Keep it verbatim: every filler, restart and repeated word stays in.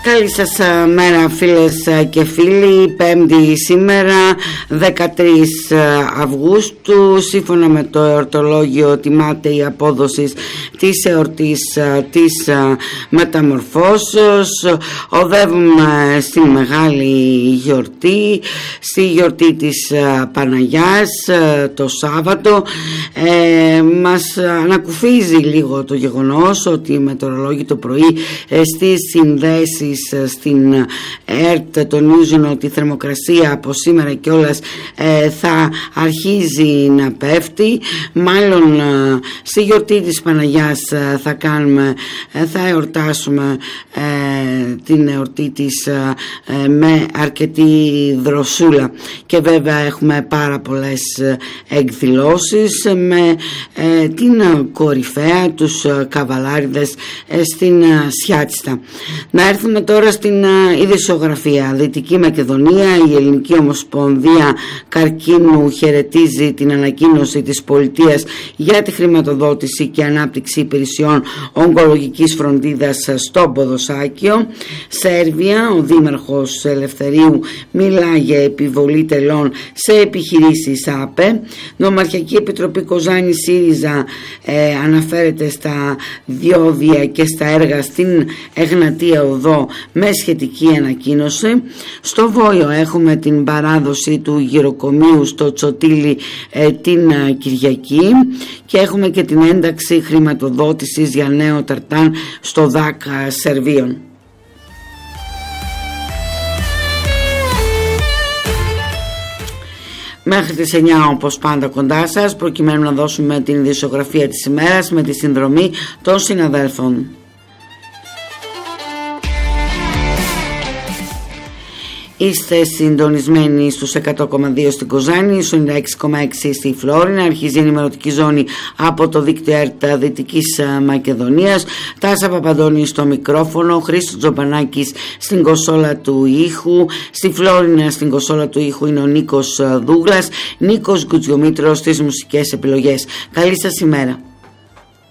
Καλή σας μέρα φίλες και φίλοι. Πέμπτη σήμερα δεκατρείς Αυγούστου. Σύμφωνα με το εορτολόγιο τιμάται η απόδοση της εορτής της Μεταμορφώσεως. Οδεύουμε στη μεγάλη γιορτή, στη γιορτή της Παναγιάς το Σάββατο. ε, Μας ανακουφίζει λίγο το γεγονός ότι οι μετεωρολόγοι το πρωί ε, στις συνδέσεις στην ΕΡΤ τονίζουν ότι η θερμοκρασία από σήμερα κιόλας ε, θα αρχίζει να πέφτει. Μάλλον ε, στη γιορτή της Παναγιάς ε, θα κάνουμε, ε, θα εορτάσουμε ε, την εορτή της ε, με αρκετή δροσούλα, και βέβαια έχουμε πάρα πολλές εκδηλώσεις με ε, την κορυφαία, τους καβαλάριδες ε, στην ε, Σιάτστα. Να έρθουμε τώρα στην uh, ειδησιογραφία. Δυτική Μακεδονία. Η Ελληνική Ομοσπονδία Καρκίνου χαιρετίζει την ανακοίνωση της πολιτείας για τη χρηματοδότηση και ανάπτυξη υπηρεσιών ογκολογικής φροντίδας στο Ποδοσάκιο. Σέρβια. Ο Δήμαρχος Ελευθερίου μιλά για επιβολή τελών σε επιχειρήσεις ΑΠΕ. Νομαρχιακή Επιτροπή Κοζάνη ΣΥΡΙΖΑ ε, αναφέρεται στα διόδια και στα έργα στην Εγνατία Οδό με σχετική ανακοίνωση. Στο Βόλιο έχουμε την παράδοση του γυροκομείου στο Τσοτήλι ε, την ε, Κυριακή, και έχουμε και την ένταξη χρηματοδότησης για νέο ταρτάν στο ΔΑΚ ε, Σερβίων. Μέχρι τις εννιά όπως πάντα κοντά σας, προκειμένου να δώσουμε την ειδησιογραφία της ημέρας με τη συνδρομή των συναδέλφων. Είστε συντονισμένοι στους εκατό κόμμα δύο στην Κοζάνη, στους ενενήντα έξι κόμμα έξι στη Φλόρινα. Αρχίζει η ενημερωτική ζώνη από το δίκτυο ΕΡΤ Δυτικής Μακεδονίας. Τάσα Παπαντώνη στο μικρόφωνο, Χρήστος Τζοπανάκης στην κονσόλα του ήχου. Στη Φλόρινα στην κονσόλα του ήχου είναι ο Νίκος Δούγλας. Νίκος Γκουτζιομήτρος στις μουσικές επιλογές. Καλή σας ημέρα.